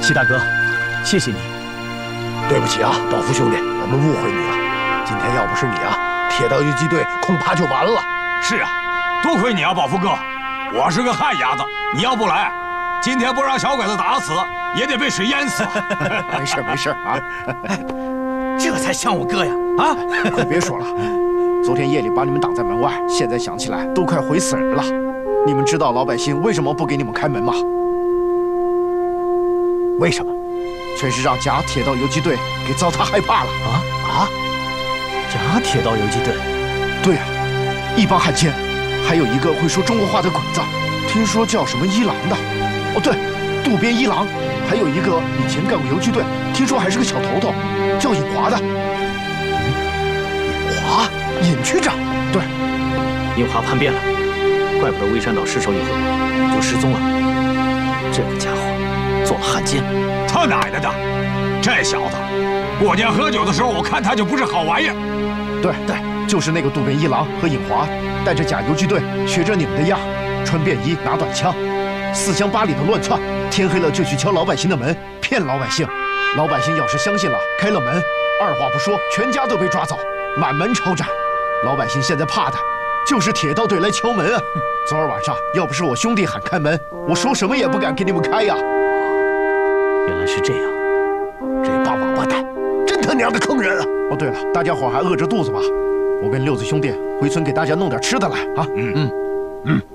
齐大哥，谢谢你。 对不起啊，宝福兄弟，我们误会你了。今天要不是你啊，铁道游击队恐怕就完了。 是啊，多亏你啊，宝福哥，我是个旱鸭子，你要不来，今天不让小鬼子打死，也得被水淹死。 没事没事啊， 这才像我哥呀！ 啊，快别说了，昨天夜里把你们挡在门外，现在想起来都快悔死人了。你们知道老百姓为什么不给你们开门吗？ 为什么？ 全是让假铁道游击队给糟蹋害怕了。 假铁道游击队？ 对啊，一帮汉奸，还有一个会说中国话的鬼子，听说叫什么一郎的。哦对，渡边一郎，还有一个以前干过游击队，听说还是个小头头，叫尹华的。 尹华，尹区长。 对， 尹华叛变了，怪不得微山岛失守以后就失踪了。这个家伙做了汉奸。 他奶奶的！这小子，过年喝酒的时候，我看他就不是好玩意儿。 对，就是那个渡边一郎和尹华，带着假游击队，学着你们的样，穿便衣，拿短枪，四乡八里的乱窜，天黑了就去敲老百姓的门，骗老百姓。老百姓要是相信了，开了门，二话不说，全家都被抓走，满门抄斩。老百姓现在怕的就是铁道队来敲门啊！昨儿晚上要不是我兄弟喊开门，我说什么也不敢给你们开呀。 原来是这样， 这帮王八蛋真他娘的坑人啊！ 哦，对了，大家伙还饿着肚子吧？我跟六子兄弟回村给大家弄点吃的来啊！ 嗯。